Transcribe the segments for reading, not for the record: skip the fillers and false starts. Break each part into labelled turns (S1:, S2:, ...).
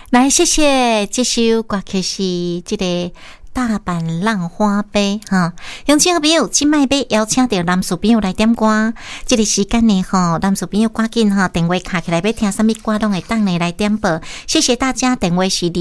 S1: 来，谢谢这首歌曲是这个大阪浪花杯哈，乡亲朋友，今麦要邀请到男士朋友来点歌。这个时间呢，男士朋友赶紧电话卡起来，要听什么歌拢会当你来点播。谢谢大家，电话是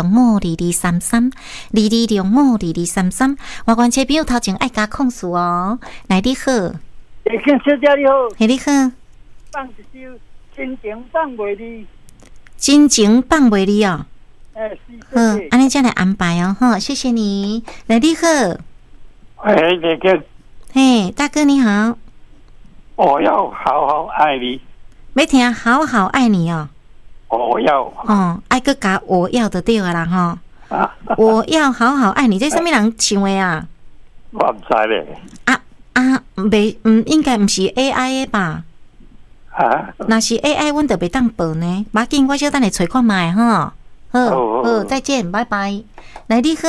S1: 22052233，22052233。我关切朋友头前爱加控诉哦。来，你好，
S2: 小姐你好，
S1: 你好，
S2: 放一首真情放袂离，
S1: 真情放袂离哦。好，安尼再来安排哦，哈，谢谢你。来，你好，
S2: 姐姐，
S1: 嘿，大哥你好，
S2: 我要好好爱你，
S1: 要听好好爱你哦，
S2: 我要
S1: 爱个加我要的对啦哈，我要好好爱你，这什么人唱的啊？
S2: 我唔知咧，
S1: 应该唔是 AI 的吧？若是 AI， 阮就袂当报呢。马紧，我小等下找看卖哈。好，再见，拜拜。来，你好，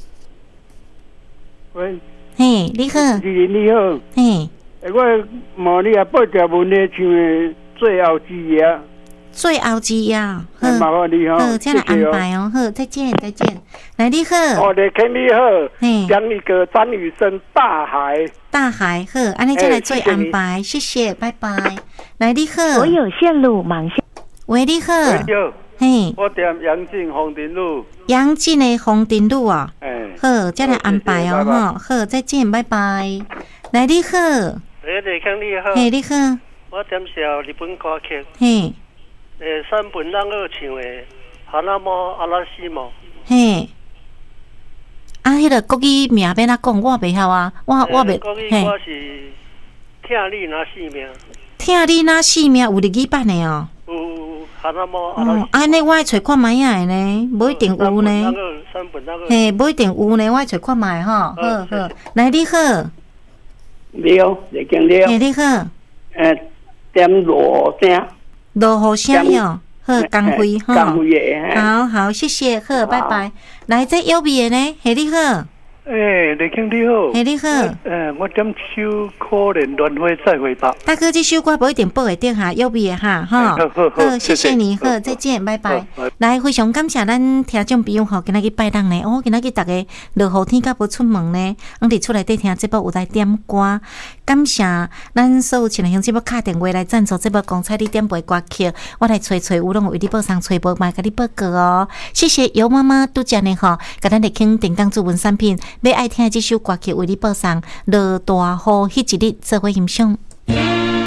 S2: 喂，
S1: 嘿，你好，
S2: 你好，
S1: 嘿，
S2: 我问你八条问题唱的最后之夜，
S1: 最后之夜，好，
S2: 麻烦你
S1: 好，再来安排哦，好，再见。来，你好，
S2: 我的天你好，
S1: 嘿，
S2: 讲一个张雨生大海，
S1: 好，安尼再来做安排，谢谢，拜拜。来，你好，
S3: 所有线路忙线，
S1: 喂，你好，嘿，
S2: 我点杨静红顶路，
S1: 杨静的红顶路啊，好，再来安排哦，好，再见，拜拜。来，你好，
S2: 你好，
S1: 嘿，你好，
S2: 我点小日本歌曲，
S1: 嘿，
S2: 山本让二唱的《哈那么阿拉西莫》，
S1: 嘿，迄个国语名要哪讲？我袂晓啊，我袂，
S2: 嘿，我是听你那性命，
S1: 听你那性命有日语版的哦。
S2: 有哈那么阿拉西莫。
S1: 安尼我爱找看卖啊呢，无一定有呢。嘿，无一定有呢，我爱找看卖哈。好，来你好，
S2: 你好，你经理。
S1: 嘿，你好。
S2: 点落声。
S1: 落雨声哟，好，工会哈。
S2: 工会的。
S1: 好，谢谢，好，拜拜。来，这右边的呢，嘿，你好。
S2: 你经理好。
S1: 嘿，你好。
S2: 我点首可能轮回再回报。
S1: 大哥，这首歌不一定报会得哈，右边的哈，哈。好，谢谢你，好，再见，拜拜。来，非常感谢咱听众朋友吼，今仔日拜档呢，今仔日大家落雨天甲无出门呢，伫厝内底听节目有来点歌，感谢咱所有亲爱乡亲要敲电话来赞助节目，讲彩你点播歌曲，我来找有拢为你报上，找无嘛甲你报告哦。谢谢尤妈妈拄则呢吼，甲咱来听定岗主文产品，要爱听这首歌曲为你报上，落大雨迄一日做伙欣赏。